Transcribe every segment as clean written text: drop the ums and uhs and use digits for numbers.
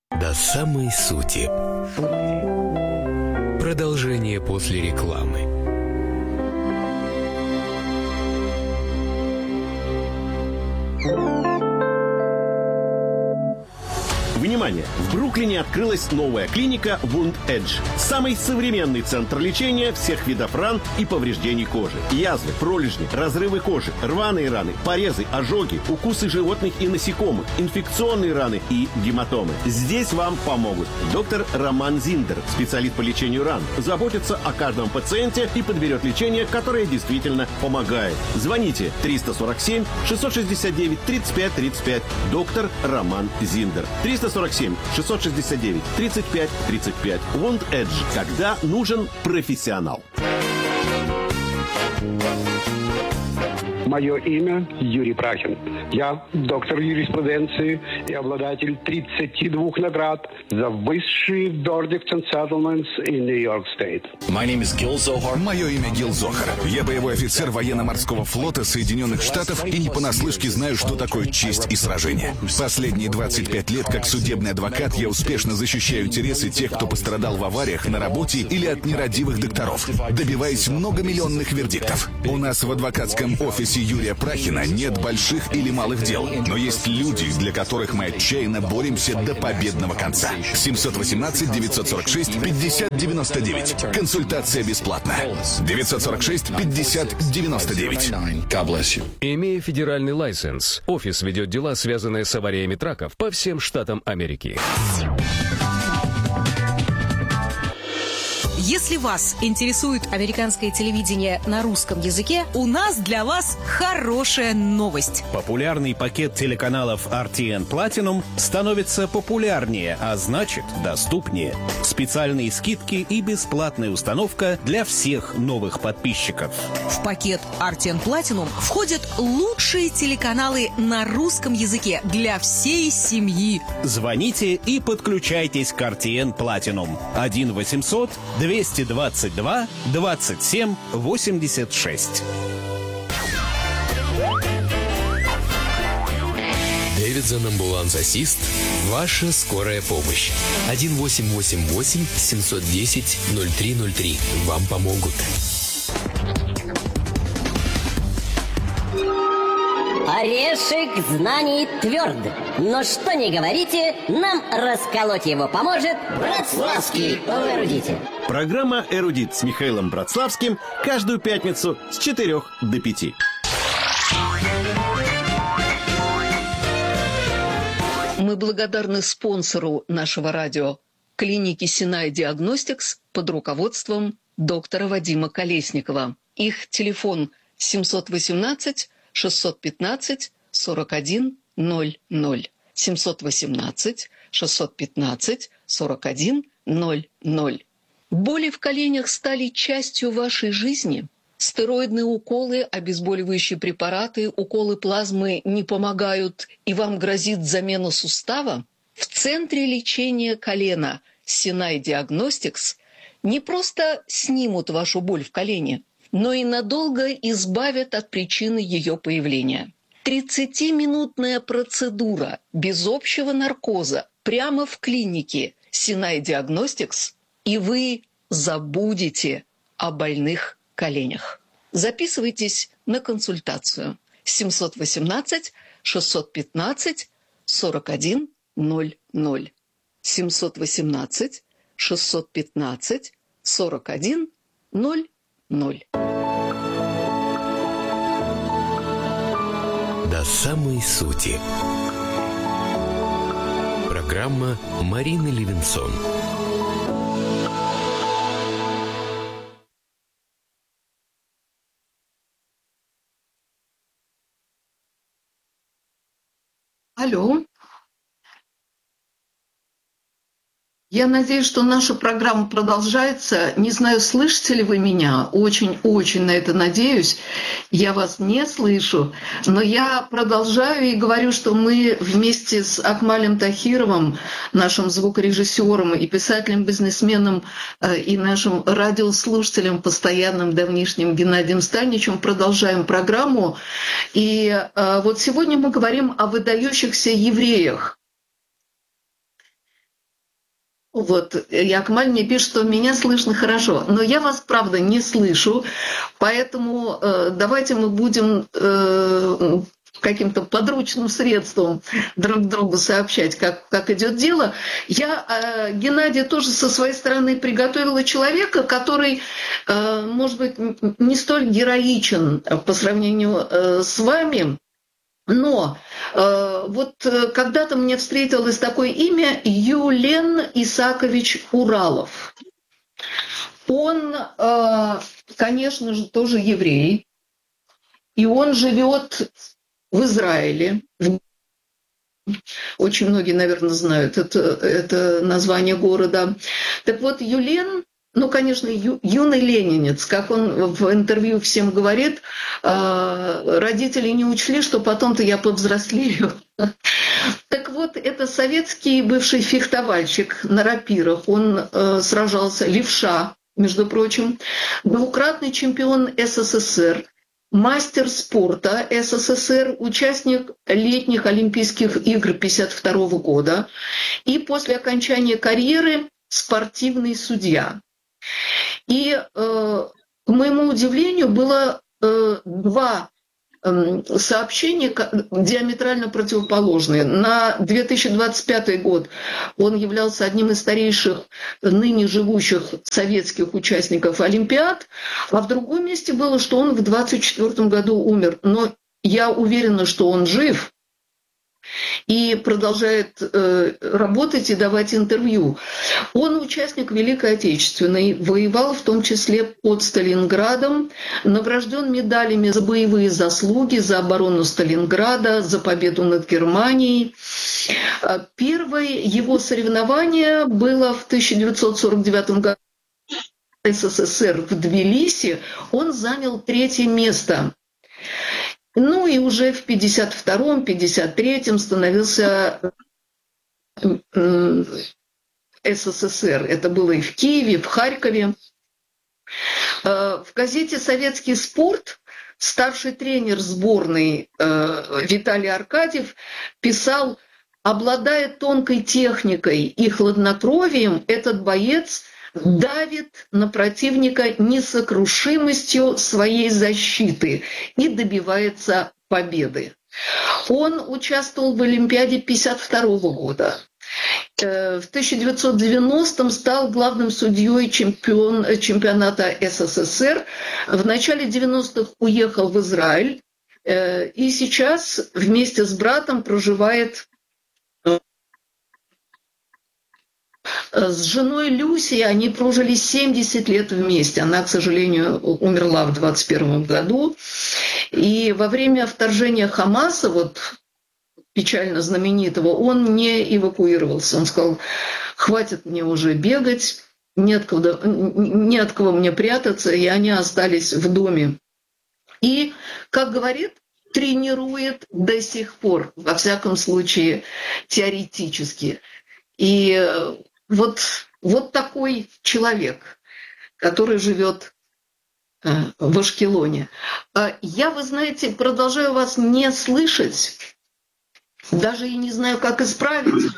До самой сути. Продолжение после рекламы. Внимание! В Бруклине открылась новая клиника Wound Edge. Самый современный центр лечения всех видов ран и повреждений кожи. Язвы, пролежни, разрывы кожи, рваные раны, порезы, ожоги, укусы животных и насекомых, инфекционные раны и гематомы. Здесь вам помогут доктор Роман Зиндер, специалист по лечению ран, заботится о каждом пациенте и подберет лечение, которое действительно помогает. Звоните 347 669 35 35. Доктор Роман Зиндер. 347 669 35 35. Wound Edge. Когда нужен профессионал. Мое имя Юрий Прахин. Я доктор юриспруденции и обладатель 32 наград за высшие verdicts and settlements in New York State. Мое имя Гил Зохар. Я боевой офицер военно-морского флота Соединенных Штатов и не понаслышке знаю, что такое честь и сражение. Последние 25 лет как судебный адвокат я успешно защищаю интересы тех, кто пострадал в авариях на работе или от нерадивых докторов, добиваясь многомиллионных вердиктов. У нас в адвокатском офисе Юрия Прахина нет больших или малых дел, но есть люди, для которых мы отчаянно боремся до победного конца. 718-946-5099. Консультация бесплатна. 946-5099. Имея федеральный лайсенс, офис ведет дела, связанные с авариями траков по всем штатам Америки. Если вас интересует американское телевидение на русском языке, у нас для вас хорошая новость. Популярный пакет телеканалов RTN Platinum становится популярнее, а значит доступнее. Специальные скидки и бесплатная установка для всех новых подписчиков. В пакет RTN Platinum входят лучшие телеканалы на русском языке для всей семьи. Звоните и подключайтесь к RTN Platinum. 1-800-222-27-86. Дэвидсон Амбуланс Ассист. Ваша скорая помощь. 1-888-710-0303. Вам помогут. Орешек знаний тверд, но что ни говорите, нам расколоть его поможет Братславский в «Эрудите». Программа «Эрудит» с Михаилом Братславским каждую пятницу с 4 до 5. Мы благодарны спонсору нашего радио – клинике Sinai Diagnostics под руководством доктора Вадима Колесникова. Их телефон 718 615 41 00. 718 615 41 00. Боли в коленях стали частью вашей жизни? Стероидные уколы, обезболивающие препараты, уколы плазмы не помогают, и вам грозит замена сустава? В центре лечения колена Sinai Diagnostics не просто снимут вашу боль в колене, но и надолго избавят от причины ее появления. 30-минутная процедура без общего наркоза прямо в клинике Sinai Diagnostics, и вы забудете о больных коленях. Записывайтесь на консультацию 718 615 41 00. 718 615 41 00. До самой сути. Программа Марины Левинсон. Алло. Я надеюсь, что наша программа продолжается. Не знаю, слышите ли вы меня. Очень-очень на это надеюсь. Я вас не слышу. Но я продолжаю и говорю, что мы вместе с Акмалем Тахировым, нашим звукорежиссером и писателем-бизнесменом, и нашим радиослушателем постоянным давнишним Геннадием Стальничем продолжаем программу. И вот сегодня мы говорим о выдающихся евреях. Вот, Якмаль мне пишет, что меня слышно хорошо, но я вас, правда, не слышу, поэтому давайте мы будем каким-то подручным средством друг другу сообщать, как идет дело. Я, Геннадий, тоже со своей стороны приготовила человека, который, может быть, не столь героичен по сравнению с вами, но вот когда-то мне встретилось такое имя Юлен Исакович Уралов. Он, конечно же, тоже еврей, и он живет в Израиле. Очень многие, наверное, знают это название города. Так вот, Юлен, ну, конечно, юный ленинец, как он в интервью всем говорит, родители не учли, что потом-то я повзрослею. Так вот, это советский бывший фехтовальщик на рапирах. Он сражался, левша, между прочим, двукратный чемпион СССР, мастер спорта СССР, участник летних Олимпийских игр 1952 года и после окончания карьеры спортивный судья. И, к моему удивлению, было два сообщения диаметрально противоположные. На 2025 год он являлся одним из старейших ныне живущих советских участников Олимпиад, а в другом месте было, что он в 2024 году умер. Но я уверена, что он жив и продолжает работать и давать интервью. Он участник Великой Отечественной, воевал в том числе под Сталинградом, награжден медалями за боевые заслуги, за оборону Сталинграда, за победу над Германией. Первое его соревнование было в 1949 году в СССР в Тбилиси. Он занял 3-е место. Ну и уже в 1952-м, 1953-м становился СССР. Это было и в Киеве, в Харькове. В газете «Советский спорт» старший тренер сборной Виталий Аркадьев писал: обладая тонкой техникой и хладнокровием, этот боец давит на противника несокрушимостью своей защиты и добивается победы. Он участвовал в Олимпиаде 1952 года. В 1990-м стал главным судьей чемпионата СССР. В начале 90-х уехал в Израиль и сейчас вместе с братом проживает с женой Люсей. Они прожили 70 лет вместе. Она, к сожалению, умерла в 2021 году. И во время вторжения Хамаса, вот печально знаменитого, он не эвакуировался. Он сказал: хватит мне уже бегать, не от кого мне прятаться, и они остались в доме. И, как говорит, тренирует до сих пор, во всяком случае, теоретически. И вот такой человек, который живет в Ашкелоне. Я, вы знаете, продолжаю вас не слышать, даже и не знаю, как исправить.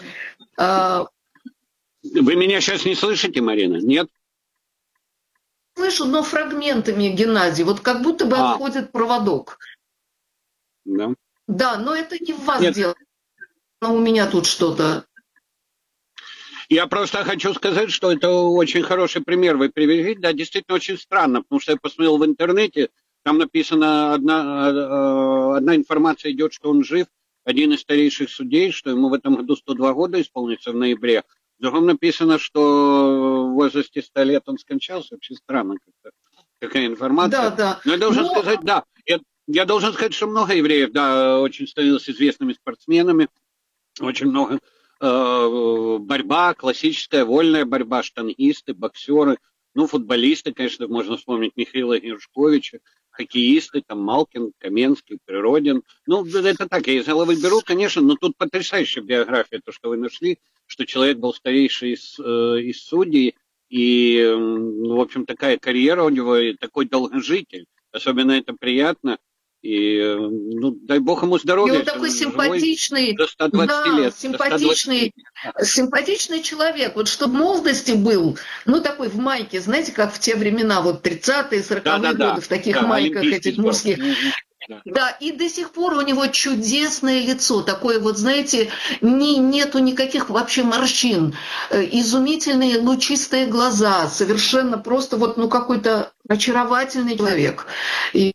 Вы меня сейчас не слышите, Марина? Нет? Слышу, но фрагментами, Геннадий, вот как будто бы отходит проводок. Да. Да, но это не в вас дело, но у меня тут что-то. Я просто хочу сказать, что это очень хороший пример вы привели. Да, действительно очень странно, потому что я посмотрел в интернете, там написано, одна информация идет, что он жив, один из старейших судей, что ему в этом году 102 года исполнится в ноябре. В другом написано, что в возрасте 100 лет он скончался. Очень странно как-то такая информация. Да. Но я должен сказать, да, я должен сказать, что много евреев, да, очень становились известными спортсменами, очень много борьба, классическая вольная борьба, штангисты, боксеры, ну, футболисты, конечно, можно вспомнить Михаила Гершковича, хоккеисты, там, Малкин, Каменский, Природин. Ну, это так, я из головы беру, конечно, но тут потрясающая биография, то, что вы нашли, что человек был старейший из судей, и, в общем, такая карьера у него, и такой долгожитель. Особенно это приятно. И, ну, дай бог ему здоровья. И он такой симпатичный, до 120 лет. Симпатичный человек. Вот чтобы в молодости был, ну, такой в майке, знаете, как в те времена, вот 30-е, 40-е годы, в таких майках этих мужских. Да, и до сих пор у него чудесное лицо, такое вот, знаете, нету никаких вообще морщин, изумительные лучистые глаза, совершенно просто вот, ну, какой-то очаровательный человек. И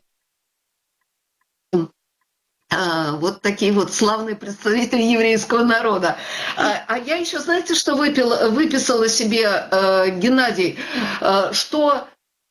вот такие вот славные представители еврейского народа. А я еще, знаете, что выписала себе Геннадий, что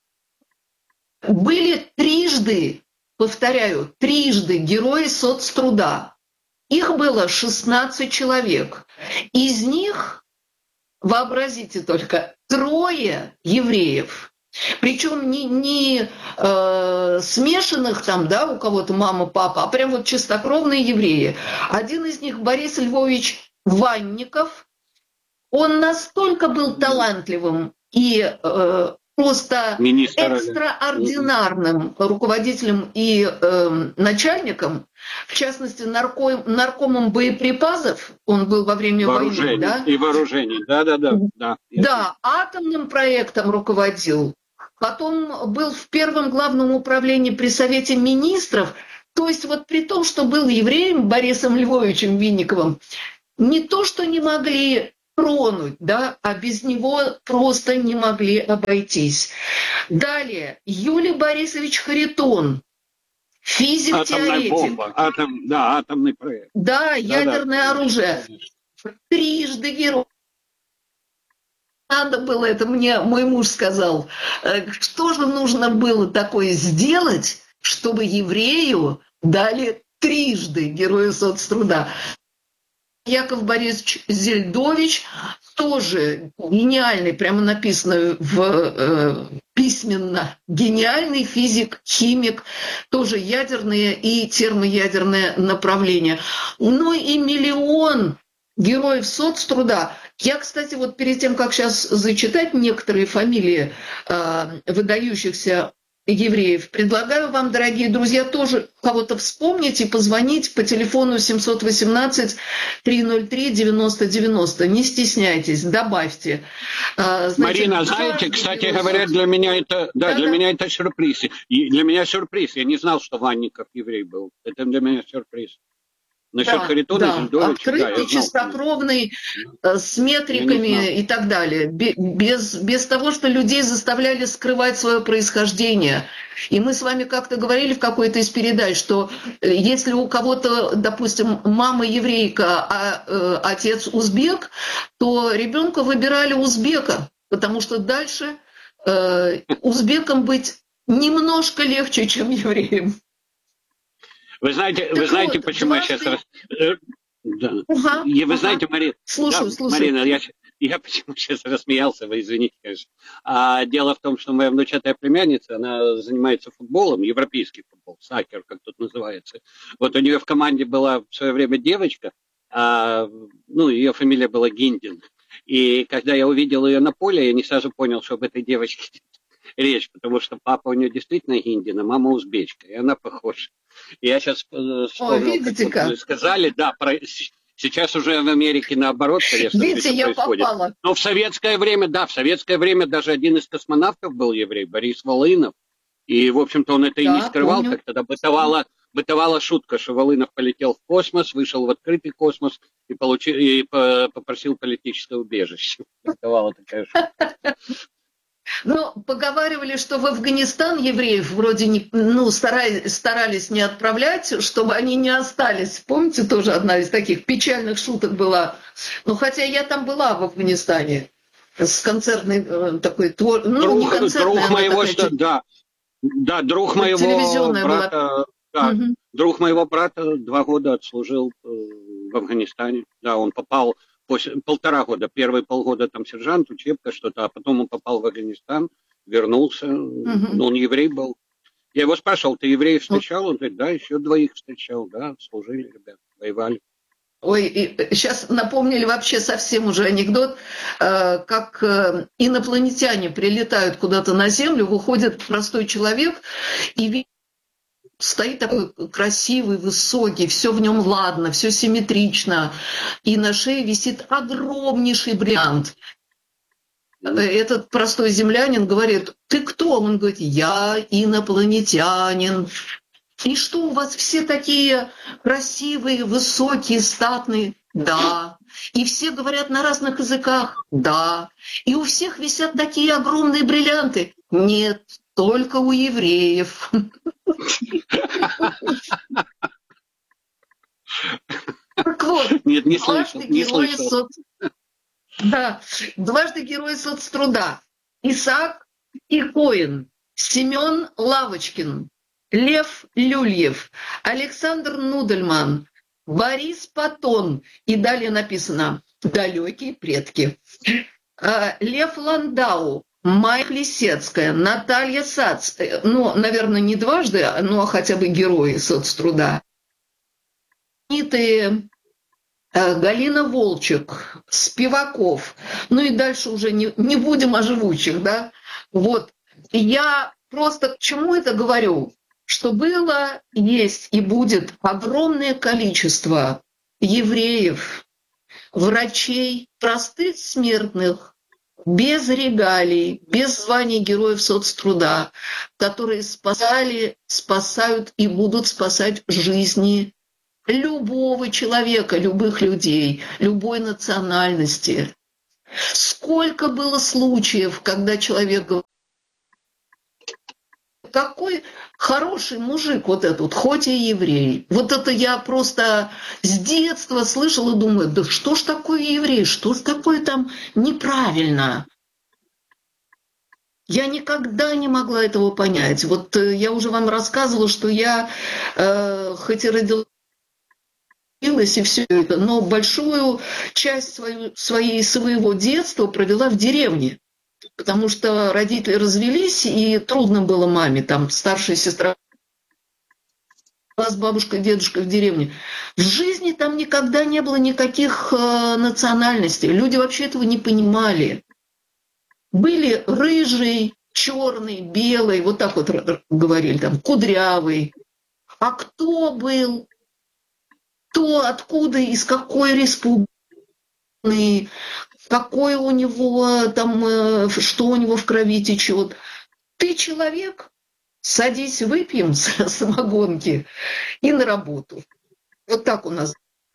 были трижды, повторяю, трижды герои соцтруда. Их было 16 человек. Из них, вообразите только, 3 евреев. Причем не смешанных там, да, у кого-то мама, папа, а прям вот чистокровные евреи. Один из них, Борис Львович Ванников, он настолько был талантливым и просто экстраординарным руководителем и начальником, в частности, наркомом боеприпасов, он был во время войны, да? И вооружений, да. Да, атомным проектом руководил. Потом был в первом главном управлении при Совете Министров. То есть вот при том, что был евреем Борисом Львовичем Винниковым, не то, что не могли тронуть, да, а без него просто не могли обойтись. Далее, Юлий Борисович Харитон, физик-теоретик. Атомная бомба, атомный проект. Да, ядерное оружие. Трижды герой. Надо было это, мне мой муж сказал. Что же нужно было такое сделать, чтобы еврею дали трижды героя соцтруда? Яков Борисович Зельдович, тоже гениальный, прямо написано письменно, гениальный физик, химик, тоже ядерные и термоядерное направление. Ну и миллион героев соцтруда. Я, кстати, вот перед тем, как сейчас зачитать некоторые фамилии выдающихся евреев, предлагаю вам, дорогие друзья, тоже кого-то вспомнить и позвонить по телефону 718-303-90-90. Не стесняйтесь, добавьте. Значит, Марина, знаете, кстати говоря, для меня это, для меня это сюрприз. И для меня сюрприз. Я не знал, что Ванников еврей был. Это для меня сюрприз. Насчет Харитона, Зельдовича, открытый, чистокровный, с метриками и так далее. Без того, что людей заставляли скрывать свое происхождение. И мы с вами как-то говорили в какой-то из передач, что если у кого-то, допустим, мама еврейка, а отец узбек, то ребенка выбирали узбека, потому что дальше узбекам быть немножко легче, чем евреям. Вы знаете, почему я сейчас... Вы знаете, Марина... Слушаю. Марина, я почему сейчас рассмеялся, вы извините, конечно. Дело в том, что моя внучатая племянница, она занимается футболом, европейский футбол, сакер, как тут называется. Вот у нее в команде была в свое время девочка, ее фамилия была Гиндин. И когда я увидел ее на поле, я не сразу понял, что об этой девочке речь, потому что папа у нее действительно Гиндин, а мама узбечка, и она похожа. Я сейчас вспомнил, как вы сказали, сейчас уже в Америке наоборот, конечно, видите, я происходит. Попала. Но в советское время даже один из космонавтов был еврей, Борис Волынов. И, в общем-то, он это и не скрывал, помню. как тогда бытовала шутка, что Волынов полетел в космос, вышел в открытый космос и попросил политическое убежище. Бытовала такая шутка. Ну, поговаривали, что в Афганистан евреев вроде старались не отправлять, чтобы они не остались. Помните, тоже одна из таких печальных шуток была. Ну, хотя я там была в Афганистане с концертной такой не концертной, друг моего, друг моего брата. Друг моего брата 2 года отслужил в Афганистане. Да, он попал после 1,5 года. Первые полгода там сержант, учебка, что-то, а потом он попал в Афганистан, вернулся. Но он еврей был. Я его спрашивал, ты евреев встречал? Он говорит, да, еще 2 встречал, да, служили, ребята, воевали. Ой, и сейчас напомнили вообще совсем уже анекдот, как инопланетяне прилетают куда-то на Землю, выходит простой человек и видит стоит такой красивый, высокий, все в нем ладно, все симметрично, и на шее висит огромнейший бриллиант. Этот простой землянин говорит: ты кто? Он говорит: я инопланетянин. И что, у вас все такие красивые, высокие, статные? Да. И все говорят на разных языках? Да. И у всех висят такие огромные бриллианты? Нет, только у евреев. Так вот, Нет, не слышал, не слышал. Да, дважды герой соцтруда. Исаак и Коэн, Семен Лавочкин, Лев Люльев, Александр Нудельман, Борис Патон. И далее написано «Далекие предки». Лев Ландау, Майя Лисецкая, Наталья Сац. Ну, наверное, не дважды, но хотя бы герои соцтруда. Галина Волчек, Спиваков, ну и дальше уже не будем о живучих, да. Вот, я просто к чему это говорю? Что было, есть и будет огромное количество евреев, врачей, простых смертных, без регалий, без званий героев соцтруда, которые спасали, спасают и будут спасать жизни любого человека, любых людей, любой национальности. Сколько было случаев, когда человек говорит: какой хороший мужик вот этот, хоть и еврей. Вот это я просто с детства слышала и думаю: да что ж такое еврей, что ж такое там неправильно? Я никогда не могла этого понять. Вот я уже вам рассказывала, что я хоть и родилась и все это, но большую часть своего детства провела в деревне, потому что родители развелись, и трудно было маме, там старшая сестра с бабушкой, дедушкой в деревне. В жизни там никогда не было никаких национальностей, люди вообще этого не понимали. Были рыжий, черный, белый, вот так вот говорили, там, кудрявый. А кто был? Кто, откуда, из какой республики, какой у него там, что у него в крови течет. Ты человек, садись, выпьем самогонки и на работу. Вот так у нас.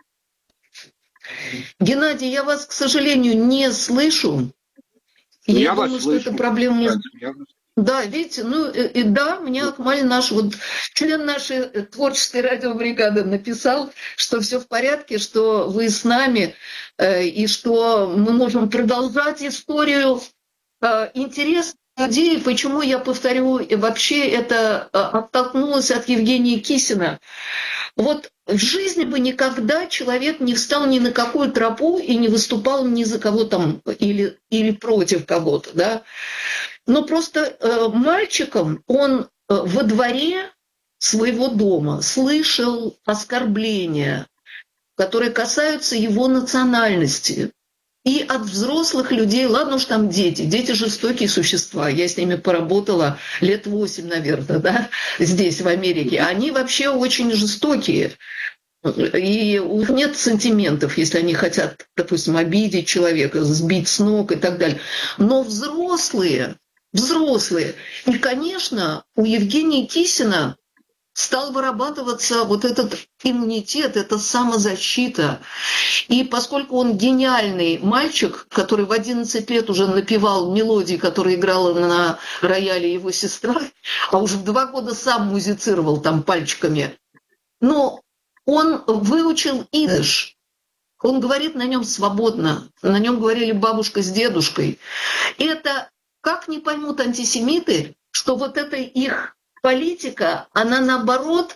Геннадий, я вас, к сожалению, не слышу. Я думаю, что это проблема. Да, видите, ну и да, мне Акмаль, наш вот член нашей творческой радиобригады, написал, что все в порядке, что вы с нами, и что мы можем продолжать историю интересных людей. Почему я повторю, вообще это оттолкнулось от Евгения Кисина. Вот в жизни бы никогда человек не встал ни на какую тропу и не выступал ни за кого там или против кого-то, да. Но просто мальчиком он во дворе своего дома слышал оскорбления, которые касаются его национальности. И от взрослых людей, ладно уж там дети жестокие существа, я с ними поработала лет 8, наверное, да, здесь, в Америке. Они вообще очень жестокие. И у них нет сантиментов, если они хотят, допустим, обидеть человека, сбить с ног и так далее. Но взрослые. И, конечно, у Евгения Кисина стал вырабатываться вот этот иммунитет, эта самозащита. И поскольку он гениальный мальчик, который в 11 лет уже напевал мелодии, которые играла на рояле его сестра, а уже в 2 года сам музицировал там пальчиками, но он выучил идиш. Он говорит на нем свободно. На нем говорили бабушка с дедушкой. Это как не поймут антисемиты, что вот эта их политика, она наоборот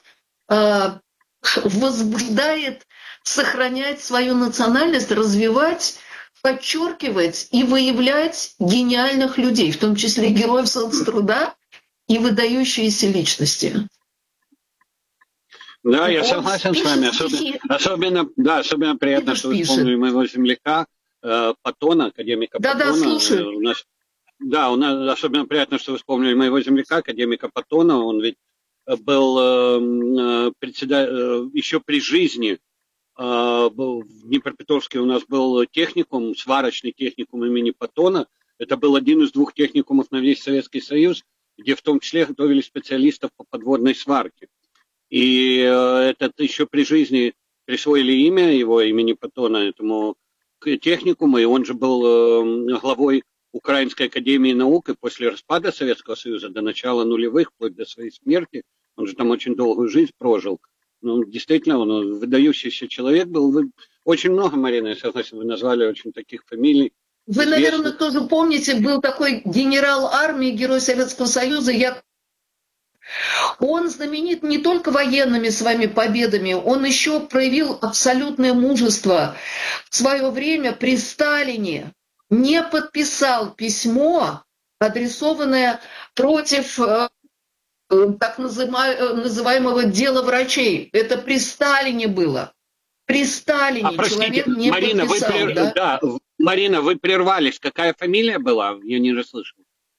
возбуждает сохранять свою национальность, развивать, подчеркивать и выявлять гениальных людей, в том числе героев соцтруда и выдающиеся личности. Да, я согласен с вами. Особенно приятно, что вы вспомнили моего земляка Патона, академика Патона. Да, слушаю. У нас особенно приятно, что вы вспомнили моего земляка, академика Патона. Он ведь был еще при жизни. В Днепропетровске у нас был техникум, сварочный техникум имени Патона. Это был один из 2 техникумов на весь Советский Союз, где в том числе готовили специалистов по подводной сварке. И этот еще при жизни присвоили имя его имени Патона этому техникуму, и он же был главой Украинской академии наук, и после распада Советского Союза до начала нулевых, вплоть до своей смерти, он же там очень долгую жизнь прожил. Ну, действительно, он выдающийся человек был. Вы очень много, Марина, я согласен, вы назвали очень таких фамилий. Вы, наверное, тоже помните, был такой генерал армии, герой Советского Союза, он знаменит не только военными своими победами, он еще проявил абсолютное мужество. В свое время при Сталине не подписал письмо, адресованное против так называемого дела врачей. Это при Сталине было. При Сталине человек не Марина, подписал. Да, Марина, вы прервались. Какая фамилия была? Я не расслышал.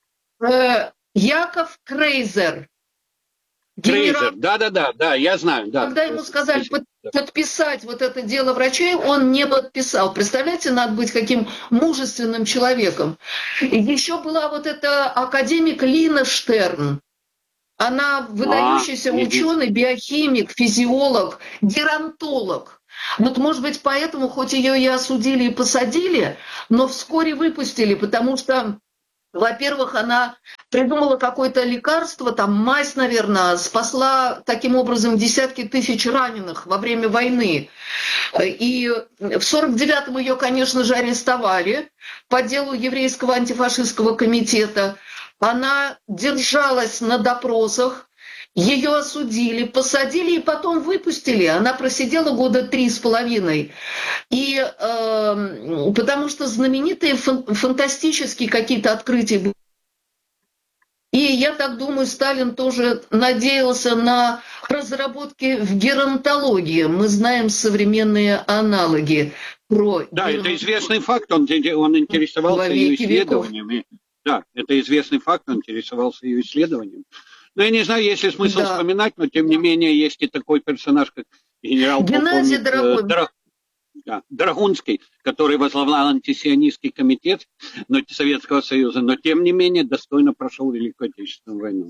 Яков Крейзер. Крейзер, да, я знаю. Да. Когда ему сказали подписать вот это дело врачей, он не подписал. Представляете, надо быть каким мужественным человеком. И еще была вот эта академик Лина Штерн. Она выдающийся ученый, биохимик, физиолог, геронтолог. Вот, может быть, поэтому, хоть ее и осудили, и посадили, но вскоре выпустили, потому что, во-первых, она придумала какое-то лекарство, там мазь, наверное, спасла таким образом десятки тысяч раненых во время войны. И в 1949-м ее, конечно же, арестовали по делу еврейского антифашистского комитета. Она держалась на допросах, ее осудили, посадили и потом выпустили. Она просидела 3,5 года. И потому что знаменитые фантастические какие-то открытия были. И я так думаю, Сталин тоже надеялся на разработки в геронтологии. Мы знаем современные аналоги про... Да, это известный факт, он интересовался ее исследованиями. Да, это известный факт, он интересовался ее исследованием. Но я не знаю, есть ли смысл вспоминать, но тем не менее есть и такой персонаж, как генерал-полковник Драгунский, который возглавлял антисионистский комитет Советского Союза, но тем не менее достойно прошел Великую Отечественную войну.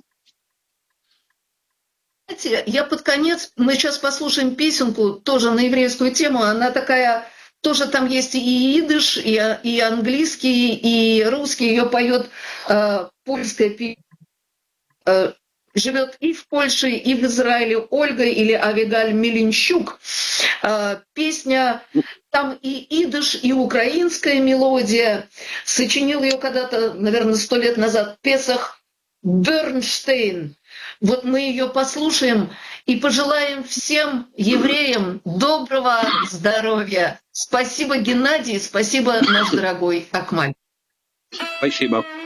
Знаете, я под конец, мы сейчас послушаем песенку тоже на еврейскую тему, она такая... Тоже там есть и идыш, и английский, и русский. Ее поет польская певица. Живет и в Польше, и в Израиле Ольга или Авигаль Меленщук. Песня, там и идыш, и украинская мелодия. Сочинил ее когда-то, наверное, 100 лет назад Песах Бернштейн. Вот мы ее послушаем и пожелаем всем евреям доброго здоровья. Спасибо, Геннадий, спасибо, наш дорогой Акмаль. Спасибо.